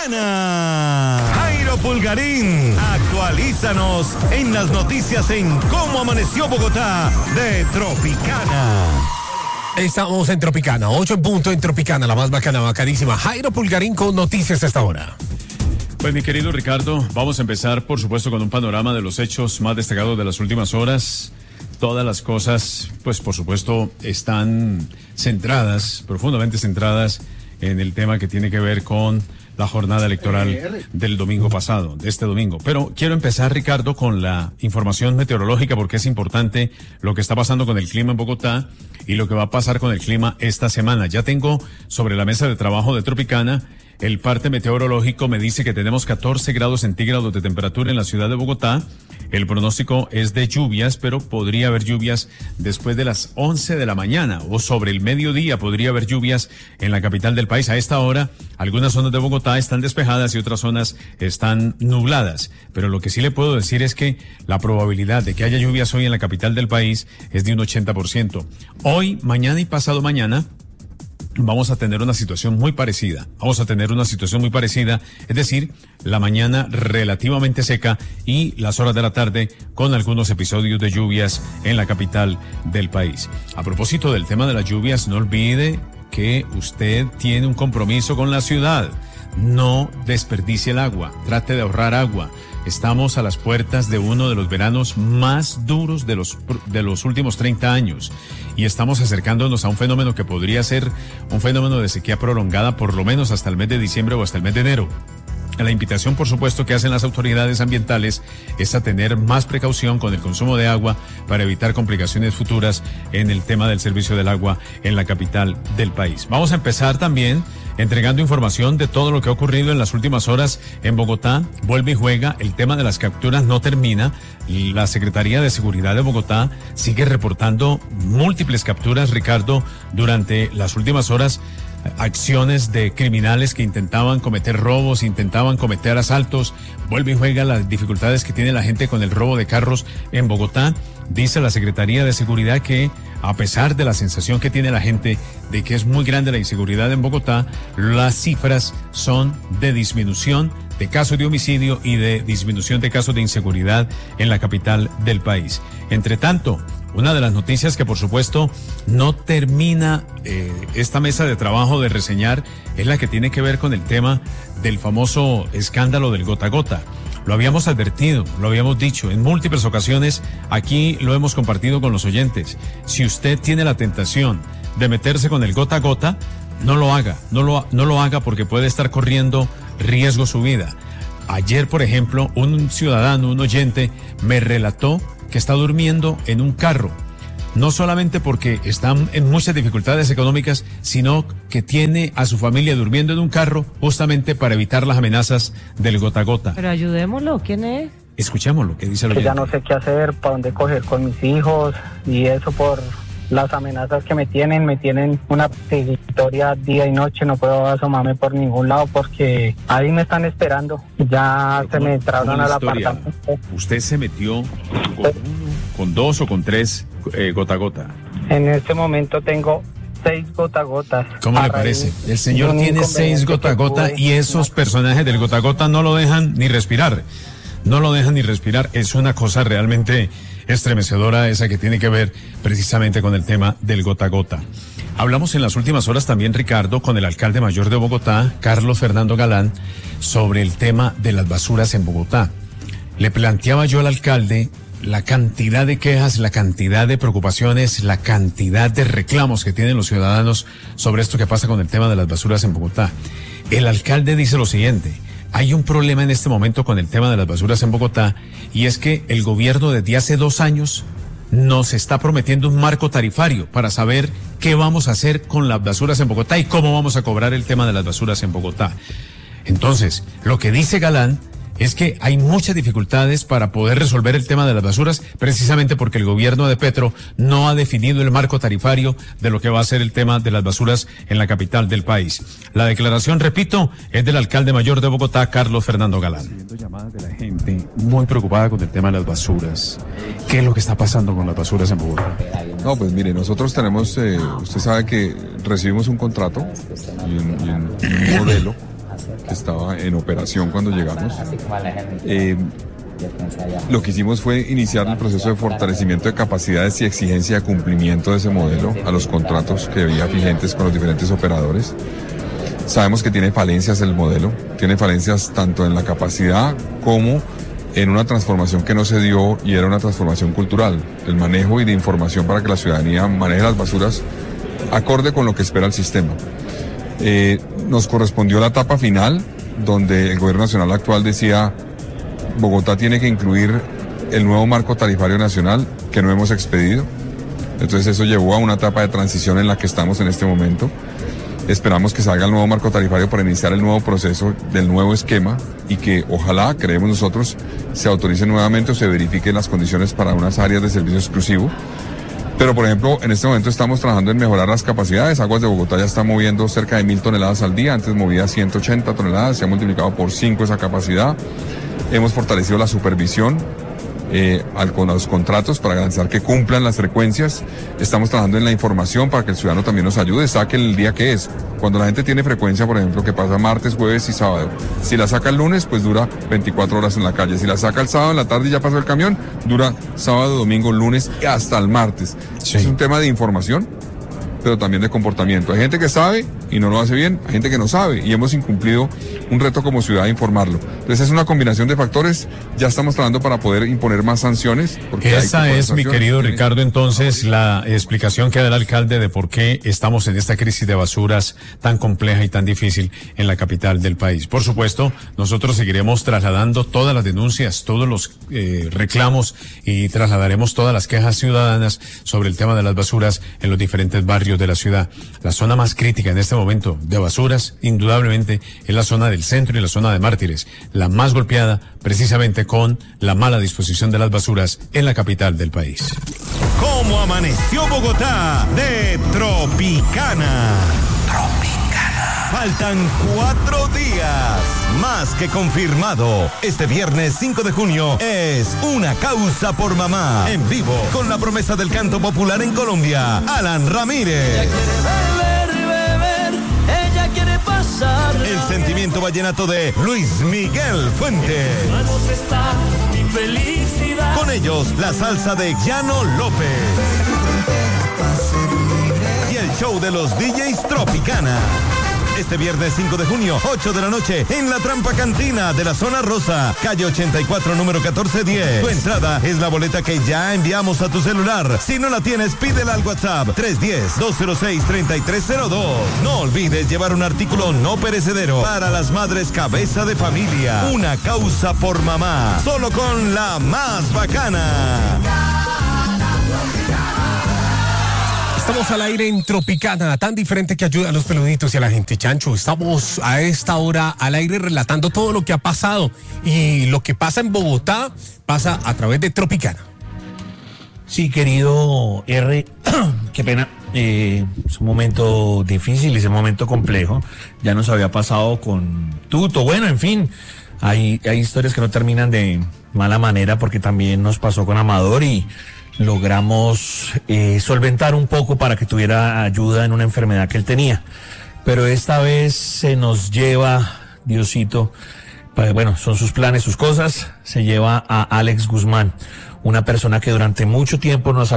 Tropicana. Jairo Pulgarín, actualízanos en las noticias en Cómo Amaneció Bogotá de Tropicana. Estamos en Tropicana, 8 en punto en Tropicana, la más bacana, bacanísima. Jairo Pulgarín con noticias a esta hora. Pues mi querido Ricardo, vamos a empezar por supuesto con un panorama de los hechos más destacados de las últimas horas. Todas las cosas, pues por supuesto, están centradas, profundamente centradas en el tema que tiene que ver con la jornada electoral del domingo pasado, de este domingo. Pero quiero empezar, Ricardo, con la información meteorológica porque es importante lo que está pasando con el clima en Bogotá y lo que va a pasar con el clima esta semana. Ya tengo sobre la mesa de trabajo de Tropicana el parte meteorológico, me dice que tenemos 14 grados centígrados de temperatura en la ciudad de Bogotá. El pronóstico es de lluvias, pero podría haber lluvias después de las 11 de la mañana o sobre el mediodía podría haber lluvias en la capital del país. A esta hora, algunas zonas de Bogotá están despejadas y otras zonas están nubladas. Pero lo que sí le puedo decir es que la probabilidad de que haya lluvias hoy en la capital del país es de un 80%. Hoy, mañana y pasado mañana vamos a tener una situación muy parecida. Es decir, la mañana relativamente seca y las horas de la tarde con algunos episodios de lluvias en la capital del país. A propósito del tema de las lluvias, no olvide que usted tiene un compromiso con la ciudad. No desperdicie el agua, trate de ahorrar agua. Estamos a las puertas de uno de los veranos más duros de los últimos 30 años y estamos acercándonos a un fenómeno que podría ser un fenómeno de sequía prolongada por lo menos hasta el mes de diciembre o hasta el mes de enero. La invitación, por supuesto, que hacen las autoridades ambientales es a tener más precaución con el consumo de agua para evitar complicaciones futuras en el tema del servicio del agua en la capital del país. Vamos a empezar también entregando información de todo lo que ha ocurrido en las últimas horas en Bogotá. Vuelve y juega, el tema de las capturas no termina. La Secretaría de Seguridad de Bogotá sigue reportando múltiples capturas, Ricardo, durante las últimas horas. Acciones de criminales que intentaban cometer robos, intentaban cometer asaltos. Vuelve y juega las dificultades que tiene la gente con el robo de carros en Bogotá. Dice la Secretaría de Seguridad que a pesar de la sensación que tiene la gente de que es muy grande la inseguridad en Bogotá, las cifras son de disminución de casos de homicidio y de disminución de casos de inseguridad en la capital del país. Entre tanto, una de las noticias que por supuesto no termina esta mesa de trabajo de reseñar es la que tiene que ver con el tema del famoso escándalo del gota a gota. Lo habíamos advertido, lo habíamos dicho en múltiples ocasiones, aquí lo hemos compartido con los oyentes. Si usted tiene la tentación de meterse con el gota a gota, no lo haga, no lo haga porque puede estar corriendo riesgo su vida. Ayer, por ejemplo, un ciudadano, un oyente, me relató que está durmiendo en un carro, no solamente porque están en muchas dificultades económicas, sino que tiene a su familia durmiendo en un carro justamente para evitar las amenazas del gota a gota. Pero ayudémoslo, ¿quién es? Escuchemos lo que dice el oyente. Ya no sé qué hacer, para dónde coger con mis hijos y eso por las amenazas que me tienen una persecutoria día y noche, no puedo asomarme por ningún lado porque ahí me están esperando. Ya se me entraron al apartamento. ¿Usted se metió con uno, con dos o con tres gota a gota? En este momento tengo 6 gota a gotas. ¿Cómo le parece? El señor tiene 6 gota a gota y esos personajes del gota a gota no lo dejan ni respirar. No lo dejan ni respirar. Es una cosa realmente estremecedora esa que tiene que ver precisamente con el tema del gota a gota. Hablamos en las últimas horas también, Ricardo, con el alcalde mayor de Bogotá, Carlos Fernando Galán, sobre el tema de las basuras en Bogotá. Le planteaba yo al alcalde la cantidad de quejas, la cantidad de preocupaciones, la cantidad de reclamos que tienen los ciudadanos sobre esto que pasa con el tema de las basuras en Bogotá. El alcalde dice lo siguiente: hay un problema en este momento con el tema de las basuras en Bogotá, y es que el gobierno desde hace 2 años nos está prometiendo un marco tarifario para saber qué vamos a hacer con las basuras en Bogotá y cómo vamos a cobrar el tema de las basuras en Bogotá. Entonces, lo que dice Galán es que hay muchas dificultades para poder resolver el tema de las basuras, precisamente porque el gobierno de Petro no ha definido el marco tarifario de lo que va a ser el tema de las basuras en la capital del país. La declaración, repito, es del alcalde mayor de Bogotá, Carlos Fernando Galán. Recibiendo llamadas de la gente muy preocupada con el tema de las basuras. ¿Qué es lo que está pasando con las basuras en Bogotá? No, pues mire, nosotros tenemos, usted sabe que recibimos un contrato y un modelo que estaba en operación cuando llegamos. Lo que hicimos fue iniciar el proceso de fortalecimiento de capacidades y exigencia de cumplimiento de ese modelo a los contratos que había vigentes con los diferentes operadores. Sabemos que tiene falencias el modelo, tiene falencias tanto en la capacidad como en una transformación que no se dio, y era una transformación cultural, el manejo y de información para que la ciudadanía maneje las basuras acorde con lo que espera el sistema. Nos correspondió la etapa final, donde el gobierno nacional actual decía: Bogotá tiene que incluir el nuevo marco tarifario nacional que no hemos expedido. Entonces eso llevó a una etapa de transición en la que estamos en este momento. Esperamos que salga el nuevo marco tarifario para iniciar el nuevo proceso del nuevo esquema, y que ojalá, creemos nosotros, se autorice nuevamente o se verifiquen las condiciones para unas áreas de servicio exclusivo. Pero, por ejemplo, en este momento estamos trabajando en mejorar las capacidades. Aguas de Bogotá ya está moviendo cerca de 1.000 toneladas al día. Antes movía 180 toneladas, se ha multiplicado por 5 esa capacidad. Hemos fortalecido la supervisión con los contratos para garantizar que cumplan las frecuencias. Estamos trabajando en la información para que el ciudadano también nos ayude, saque el día que es. Cuando la gente tiene frecuencia, por ejemplo, que pasa martes, jueves y sábado, si la saca el lunes, pues dura 24 horas en la calle. Si la saca el sábado en la tarde y ya pasó el camión, dura sábado, domingo, lunes y hasta el martes. Sí. Es un tema de información, pero también de comportamiento. Hay gente que sabe y no lo hace bien, hay gente que no sabe, y hemos incumplido un reto como ciudad de informarlo. Entonces es una combinación de factores. Ya estamos trabajando para poder imponer más sanciones. Esa es, mi querido Ricardo, entonces la explicación que da el alcalde de por qué estamos en esta crisis de basuras tan compleja y tan difícil en la capital del país. Por supuesto, nosotros seguiremos trasladando todas las denuncias, todos los reclamos, y trasladaremos todas las quejas ciudadanas sobre el tema de las basuras en los diferentes barrios de la ciudad. La zona más crítica en este momento de basuras, indudablemente, es la zona del centro y la zona de Mártires, la más golpeada precisamente con la mala disposición de las basuras en la capital del país. ¿Cómo amaneció Bogotá? De Tropicana. Faltan 4 días, más que confirmado. Este viernes 5 de junio es Una Causa por Mamá, en vivo, con la promesa del canto popular en Colombia, Alan Ramírez. Ella quiere beber, ella quiere pasar. El sentimiento vallenato de Luis Miguel Fuentes. Con ellos, la salsa de Llano López. Y el show de los DJs Tropicana. Este viernes 5 de junio, 8 de la noche, en la Trampa Cantina de la Zona Rosa, calle 84, número 1410. Tu entrada es la boleta que ya enviamos a tu celular. Si no la tienes, pídela al WhatsApp 310-206-3302. No olvides llevar un artículo no perecedero para las madres cabeza de familia. Una Causa por Mamá, solo con la más bacana. Estamos al aire en Tropicana, tan diferente que ayuda a los peluditos y a la gente. Chancho, estamos a esta hora al aire relatando todo lo que ha pasado, y lo que pasa en Bogotá pasa a través de Tropicana. Sí, querido R, qué pena. Es un momento difícil, es un momento complejo. Ya nos había pasado con Tuto. Bueno, en fin, hay historias que no terminan de mala manera, porque también nos pasó con Amador y logramos solventar un poco para que tuviera ayuda en una enfermedad que él tenía. Pero esta vez se nos lleva, Diosito, bueno, son sus planes, sus cosas, se lleva a Alex Guzmán, una persona que durante mucho tiempo nos